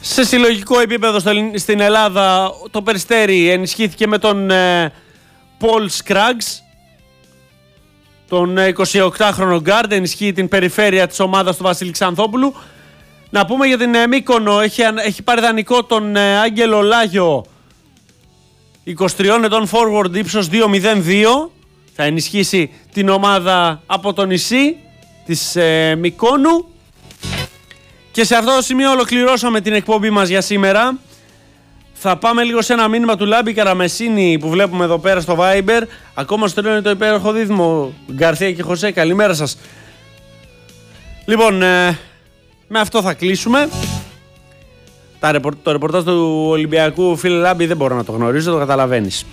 Σε συλλογικό επίπεδο στην Ελλάδα το Περιστέρι ενισχύθηκε με τον Πολ Σκράγκς, τον 28χρονο γκάρντ, ενισχύει την περιφέρεια της ομάδας του Βασίλη Ξανθόπουλου. Να πούμε για την Μύκονο, έχει πάρει δανεικό τον Άγγελο Λάγιο, 23 ετών forward, ύψος 2.02. Θα ενισχύσει την ομάδα από το νησί της Μυκόνου. Και σε αυτό το σημείο ολοκληρώσαμε την εκπομπή μας για σήμερα. Θα πάμε λίγο σε ένα μήνυμα του Λάμπη Καραμεσίνη που βλέπουμε εδώ πέρα στο Viber. Ακόμα στέλνει το υπέροχο δίδυμο Γκαρθία και Χωσέ. Καλημέρα σας. Λοιπόν, με αυτό θα κλείσουμε. Το ρεπορτάζ του Ολυμπιακού, φίλε Λάμπη, δεν μπορώ να το γνωρίζω, το καταλαβαίνεις.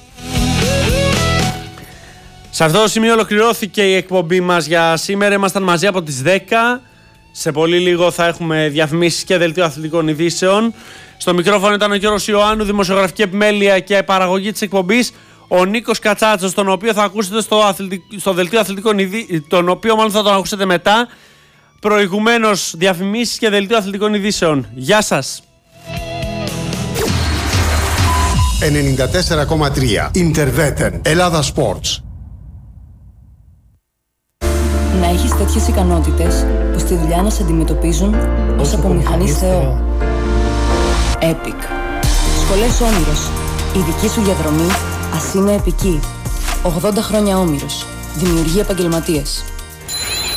Σε αυτό το σημείο ολοκληρώθηκε η εκπομπή μας για σήμερα. Ήμασταν μαζί από τις 10. Σε πολύ λίγο θα έχουμε διαφημίσεις και δελτίο αθλητικών ειδήσεων. Στο μικρόφωνο ήταν ο Γιώργος Ιωάννου, δημοσιογραφική επιμέλεια και παραγωγή της εκπομπής. Ο Νίκος Κατσάτσος, τον οποίο θα ακούσετε στο δελτίο αθλητικών ειδήσεων, τον οποίο μάλλον θα τον ακούσετε μετά. Προηγουμένως διαφημίσεις και δελτίο αθλητικών ειδήσεων. Γεια σας. 94,3 Interveten Ελλάδα Sports. Να έχεις τέτοιες ικανότητες που στη δουλειά να σε αντιμετωπίζουν ως από μηχανής Θεό. Epic. Σχολές Όμηρος. Η δική σου διαδρομή ας είναι επική. 80 χρόνια Όμηρος. Δημιουργεί επαγγελματίες.